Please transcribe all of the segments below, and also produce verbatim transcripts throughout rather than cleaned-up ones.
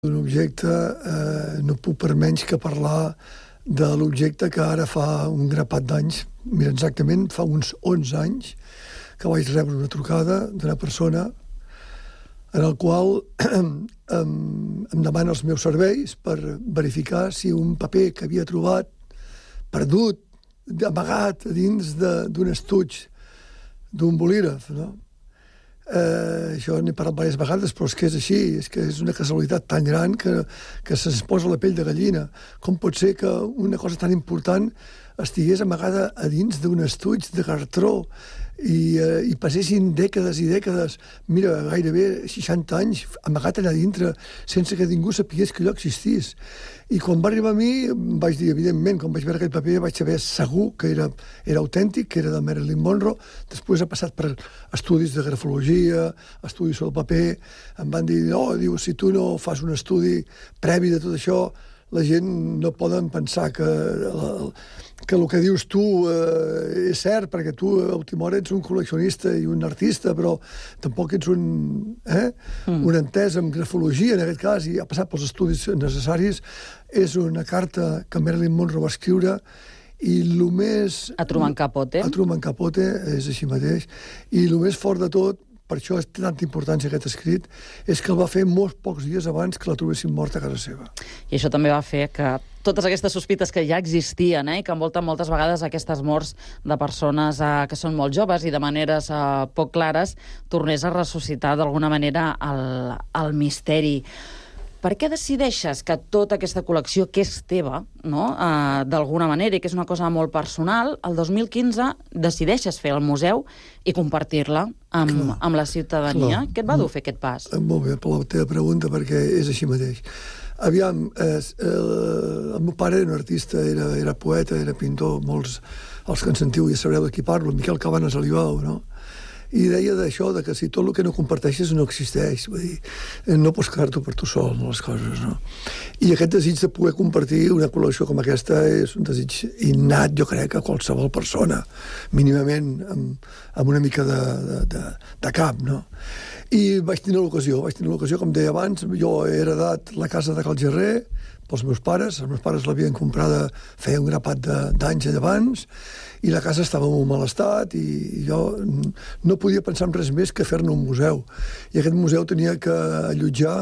d'un objecte, eh, no puc per menys que parlar de l'objecte que ara fa un grapat d'anys, mira, exactament fa uns onze anys, que vaig rebre una trucada d'una persona en el qual em, em demana els meus serveis per verificar si un paper que havia trobat perdut, amagat dins d'un estuig d'un bolígraf, no? Eh, això n'he parlat diverses vegades, però és que és així, és que és una casualitat tan gran que, que se'ns posa la pell de gallina. Com pot ser que una cosa tan important estigués amagada a dins d'un estuig de cartró i, eh, i passessin dècades i dècades, mira, gairebé seixanta anys, amagat allà dintre, sense que ningú sapigués que allò existís. I quan va arribar a mi, vaig dir, evidentment, quan vaig veure aquell paper, vaig saber segur que era, era autèntic, que era de Marilyn Monroe. Després ha passat per estudis de grafologia, estudis sobre el paper. Em van dir, no, diu, si tu no fas un estudi previ de tot això, la gent no poden pensar que, que el que dius tu eh, és cert, perquè tu, a última hora, ets un col·leccionista i un artista, però tampoc ets un, eh? mm. un entès en grafologia, en aquest cas, i ha passat pels estudis necessaris. És una carta que Marilyn Monroe va escriure i el més... A Truman Capote. A Truman Capote, és així mateix. I el més fort de tot, per això és tanta importància aquest escrit, és que el va fer molts pocs dies abans que la trobessin morta a casa seva. I això també va fer que totes aquestes sospites que ja existien, eh, i que envolten moltes vegades aquestes morts de persones eh, que són molt joves i de maneres eh, poc clares, tornés a ressuscitar d'alguna manera el, el misteri. Per què decideixes que tota aquesta col·lecció, que és teva, no? uh, d'alguna manera, i que és una cosa molt personal, el dos mil quinze decideixes fer el museu i compartir-la amb, amb la ciutadania? Clar. Què et va dur fer aquest pas? Molt bé, per la teva pregunta, perquè és així mateix. Aviam, eh, eh, el meu pare era un artista, era, era poeta, era pintor, molts, els que en sentiu ja sabreu de qui parlo, Miquel Cabanes Alibau, no? I deia d'això, de que si tot el que no comparteixes no existeix, vull dir, no pots quedar-t'ho per tu sol, les coses, no? I aquest desig de poder compartir una col·lecció com aquesta és un desig innat, jo crec, a qualsevol persona, mínimament amb, amb una mica de, de, de, de cap, no? I vaig tenir l'ocasió, vaig tenir l'ocasió, com deia abans, jo he heredat la casa de Cal Gerrer pels meus pares, els meus pares l'havien comprada feia un grapat d'anys abans, i la casa estava en un mal estat i jo no podia pensar en res més que fer-ne un museu. I aquest museu tenia que allotjar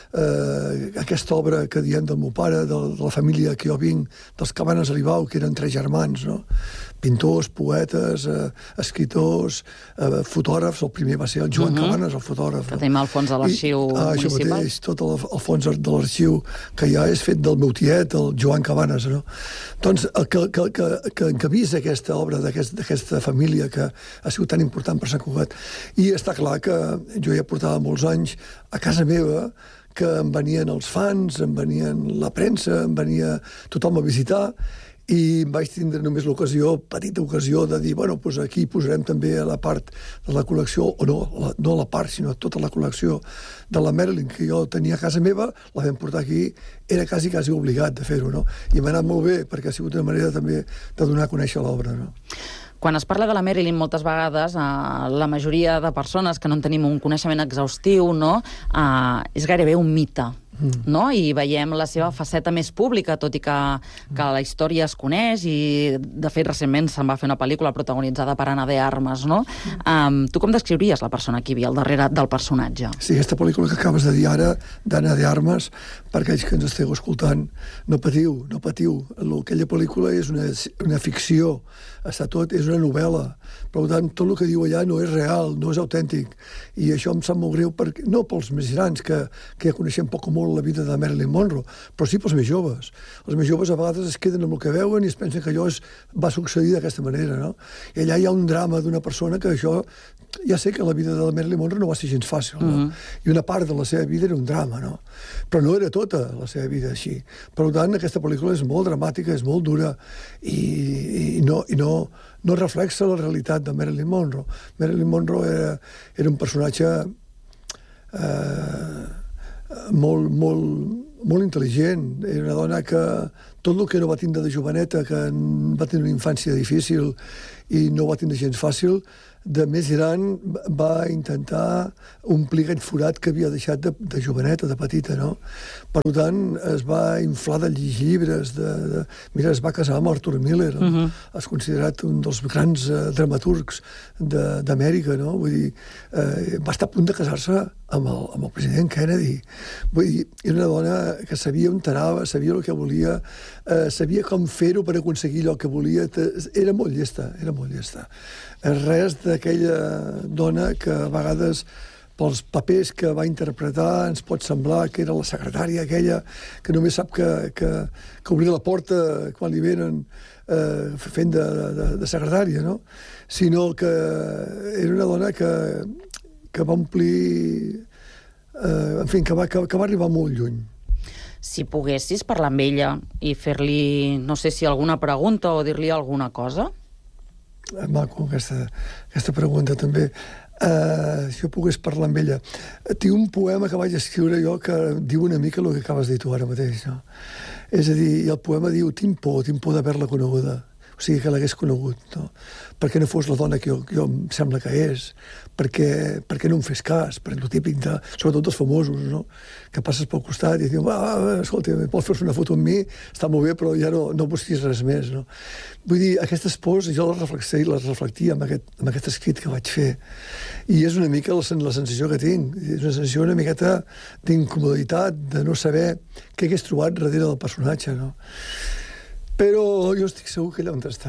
eh, aquesta obra que diem del meu pare, de, de la família que jo vinc, dels Cabanes Alibau, que eren tres germans, no? Pintors, poetes, eh, escritors, eh, fotògrafs. El primer va ser el Joan uh -huh. Cabanes, el fotògraf. Que tenim el fons de l'arxiu ah, municipal. Això mateix, tot el, el fons de l'arxiu que ja és fet del meu tiet, el Joan Cabanes, no? Doncs el que, que, que, que encabís aquesta obra d'aquesta aquest, família que ha sigut tan important per Sant Cugat. I està clar que jo ja portava molts anys a casa meva, que em venien els fans, em venien la premsa, em venia tothom a visitar, i vaig tindre només l'ocasió, petita ocasió, de dir, bueno, doncs aquí posarem també a la part de la col·lecció, o no, la, no la part, sinó tota la col·lecció de la Marilyn que jo tenia a casa meva, la vam portar aquí, era quasi, quasi obligat de fer-ho, no? I m'ha anat molt bé, perquè ha sigut una manera també de donar a conèixer l'obra, no? Quan es parla de la Marilyn, moltes vegades, eh, la majoria de persones que no en tenim un coneixement exhaustiu, no? eh, és gairebé un mite. Mm. No? I veiem la seva faceta més pública, tot i que, que la història es coneix, i de fet recentment se'n va fer una pel·lícula protagonitzada per Ana de Armas, no? Mm. Um, tu com descriuries la persona que hi havia al darrere del personatge? Sí, aquesta pel·lícula que acabes de dir ara, d'Ana de Armas, per aquells que ens esteu escoltant, no patiu, no patiu. Aquella pel·lícula és una, una ficció, està tot, és una novel·la. Per tant, tot el que diu allà no és real, no és autèntic. I això em sap molt greu, perquè, no pels més grans, que, que ja coneixem poc o molt la vida de Marilyn Monroe, però sí pels més joves. Els més joves a vegades es queden amb el que veuen i es pensen que allò es, va succeir d'aquesta manera, no? I allà hi ha un drama d'una persona que això... Ja sé que la vida de la Marilyn Monroe no va ser gens fàcil, no? Mm-hmm. I una part de la seva vida era un drama, no? Però no era tota la seva vida així. Per tant, aquesta pel·lícula és molt dramàtica, és molt dura, i, i, no, i no, no reflexa la realitat de Marilyn Monroe. Marilyn Monroe era, era un personatge eh, molt, molt, molt intel·ligent. Era una dona que tot el que no va tindre de joveneta, que va tenir una infància difícil i no va tindre gens fàcil, de més gran, va intentar omplir aquell forat que havia deixat de, de joveneta, de petita, no? Per tant, es va inflar de llegir llibres, de, de... Mira, es va casar amb Arthur Miller, no? Uh-huh. És considerat un dels grans eh, dramaturgs d'Amèrica, no? Vull dir, eh, va estar a punt de casar-se amb el, amb el president Kennedy. Vull dir, era una dona que sabia on anava, sabia el que volia, eh, sabia com fer-ho per aconseguir allò que volia. Era molt llesta, era molt llesta. Res d'aquella dona que a vegades pels papers que va interpretar ens pot semblar que era la secretària aquella que només sap que, que, que obrir la porta quan li venen eh, fent de, de, de secretària, no? Sinó que era una dona que, que va omplir... Eh, en fi, que va, que, que va arribar molt lluny. Si poguessis parlar amb ella i fer-li, no sé si alguna pregunta o dir-li alguna cosa? Maco, aquesta, aquesta pregunta també. Uh, si jo pogués parlar amb ella. Tinc un poema que vaig escriure jo que diu una mica el que acabes de dir tu ara mateix, no? És a dir, i el poema diu: tinc por, tinc por d'haver-la coneguda. O sigui, que l'hagués conegut, no? Perquè no fos la dona que jo, que jo em sembla que és, perquè, perquè no em fes cas, per el típic de, sobretot dels famosos, no? Que passes pel costat i dius, ah, escolta, pots fer-se una foto amb mi, està molt bé, però ja no, no busquis res més, no? Vull dir, aquestes pors jo les reflexia, les reflectia amb aquest, amb aquest escrit que vaig fer. I és una mica la, la sensació que tinc. És una sensació una miqueta d'incomoditat, de no saber què hagués trobat darrere del personatge, no? Però jo estic segur que allà on està.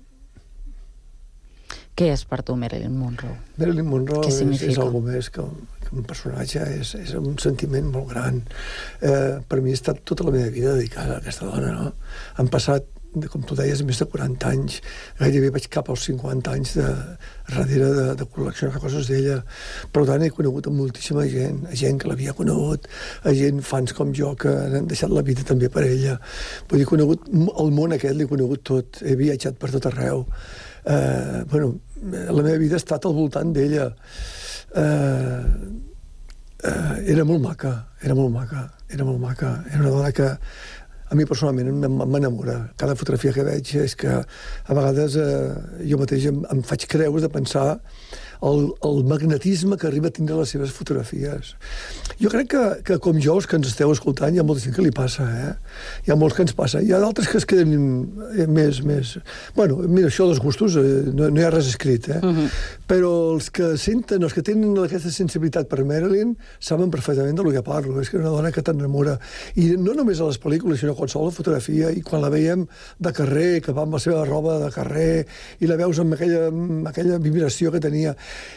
Què és per tu Marilyn Monroe? Marilyn Monroe és, és algo més que, que un personatge, és, és un sentiment molt gran. Eh, per mi ha estat tota la meva vida dedicada a aquesta dona, no? Han passat, com tu deies, més de quaranta anys. Gairebé vaig cap als cinquanta anys de, darrere de, de col·leccionar coses d'ella. Per tant, he conegut moltíssima gent, gent que l'havia conegut, a gent, fans com jo, que han deixat la vida també per ella. Vull dir, he conegut el món aquest, l'he conegut tot, he viatjat per tot arreu. Eh, bueno, la meva vida ha estat al voltant d'ella. Eh, eh, era molt maca, era molt maca, era molt maca. Era una dona que a mi personalment m'enamora. Cada fotografia que veig és que a vegades eh, jo mateix em, em faig creus de pensar el, el magnetisme que arriba a tindre les seves fotografies. Jo crec que, que com jo, els que ens esteu escoltant, hi ha molta gent que li passa, eh? Hi ha molts que ens passa. Hi ha d'altres que es queden més... més... Bueno, mira, això dels gustos, eh, no, no hi ha res escrit, eh? Uh-huh. Però els que senten, els que tenen aquesta sensibilitat per Marilyn, saben perfectament del que parlo. És que és una dona que t'enamora. I no només a les pel·lícules, sinó a qualsevol fotografia, i quan la veiem de carrer, que va amb la seva roba de carrer, i la veus amb aquella, amb aquella vibració que tenia.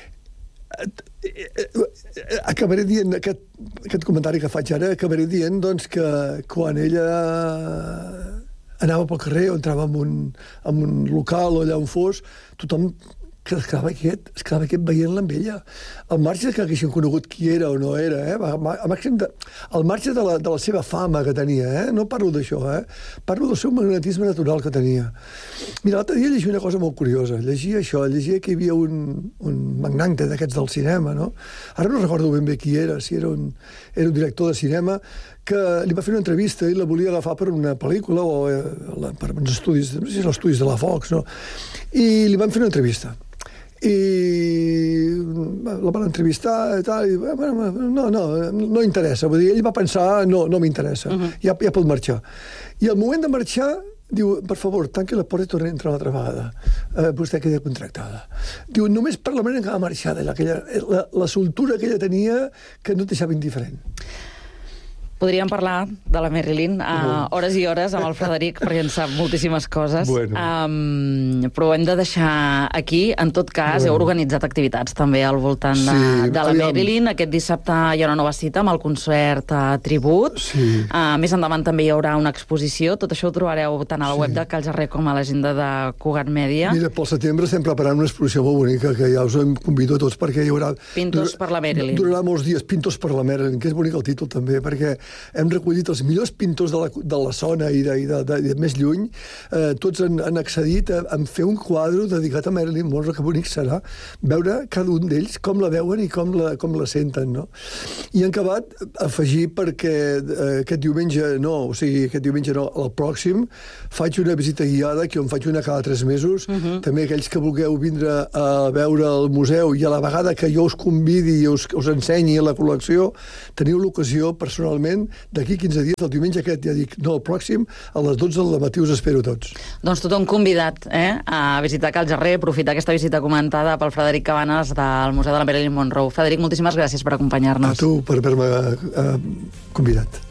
Acabaré dient aquest, aquest comentari que faig ara, acabaré dient doncs, que quan ella anava pel carrer o entrava en un, en un local o allà on fos, tothom que es quedava quiet, es quedava quiet veient-la amb ella. Al marge que haguessin conegut qui era o no era, eh? Al màxim de, al marge de la, de la seva fama que tenia, eh? No parlo d'això, eh? Parlo del seu magnetisme natural que tenia. Mira, l'altre dia llegia una cosa molt curiosa. Llegia això, llegia que hi havia un, un magnate d'aquests del cinema, no? Ara no recordo ben bé qui era, si era un, era un director de cinema, que li va fer una entrevista i la volia agafar per una pel·lícula o eh, per uns estudis, no sé si els estudis de la Fox, no? I li van fer una entrevista. I la van entrevistar i tal, i bueno, no, no, no interessa. Vull dir, ell va pensar, no, no m'interessa, uh-huh. ja, ja pot marxar. I al moment de marxar, diu, per favor, tanqui la porta i torni a entrar una altra vegada. Eh, vostè queda contractada. Diu, només per la manera que va marxar, la, la, la soltura que ella tenia, que no et deixava indiferent. Podríem parlar de la Marilyn uh, hores i hores amb el Frederic, perquè en sap moltíssimes coses. Bueno. Um, però ho hem de deixar aquí. En tot cas, bueno. Heu organitzat activitats també al voltant de, sí, de la aviam. Marilyn. Aquest dissabte hi ha una nova cita amb el concert uh, tribut. Sí. Uh, més endavant també hi haurà una exposició. Tot això ho trobareu tant a la sí. web de Cal Jarrer com a l'agenda de Cugat Mèdia. Mira, pel setembre estem preparant una exposició molt bonica, que ja us en convido a tots, perquè hi haurà... Pintos per la Marilyn. Durarà molts dies. Pintos per la Marilyn, que és bonic el títol també, perquè hem recollit els millors pintors de la, de la zona i de, i de, de, de més lluny, eh, tots han, han accedit a, a fer un quadre dedicat a Marilyn Monroe, que bonic serà veure cada un d'ells com la veuen i com la, com la senten, no? I han acabat afegir perquè eh, aquest diumenge no, o sigui, aquest diumenge no, el pròxim, faig una visita guiada, que on faig una cada tres mesos, uh-huh. També aquells que vulgueu vindre a veure el museu i a la vegada que jo us convidi i us, us ensenyi la col·lecció, teniu l'ocasió personalment d'aquí quinze dies, el diumenge aquest, ja dic, no, el pròxim, a les dotze del matí us espero tots. Doncs tothom convidat eh, a visitar Cal Jarrer, aprofitar aquesta visita comentada pel Frederic Cabanes del Museu de la Marilyn Monroe. Frederic, moltíssimes gràcies per acompanyar-nos. A tu per haver-me eh, convidat.